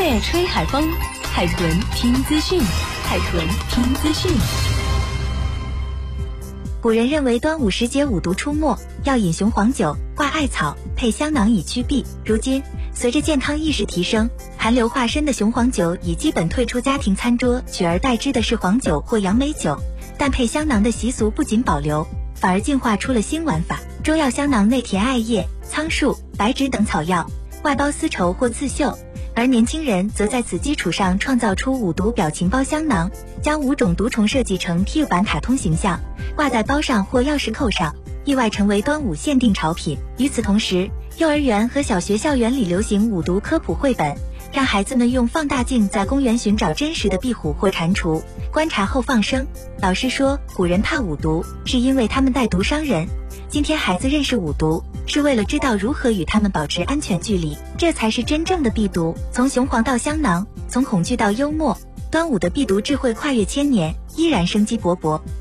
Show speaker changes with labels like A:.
A: 夜吹海风，海豚听资讯，海豚听资讯。
B: 古人认为端午时节五毒出没，要饮雄黄酒、挂艾草、配香囊以驱避。如今，随着健康意识提升，寒流化身的雄黄酒已基本退出家庭餐桌，取而代之的是黄酒或杨梅酒。但配香囊的习俗不仅保留，反而进化出了新玩法。中药香囊内填艾叶、苍术、白芷等草药，外包丝绸或刺绣。而年轻人则在此基础上创造出五毒表情包香囊，将5种毒虫设计成 Q 版卡通形象，挂在包上或钥匙扣上，意外成为端午限定潮品。与此同时，幼儿园和小学校园里流行五毒科普绘本，让孩子们用放大镜在公园寻找真实的壁虎或蟾蜍，观察后放生。老师说，古人怕五毒，是因为他们带毒伤人。今天孩子认识五毒，是为了知道如何与他们保持安全距离，这才是真正的避毒。从雄黄到香囊，从恐惧到幽默，端午的避毒智慧跨越千年，依然生机勃勃。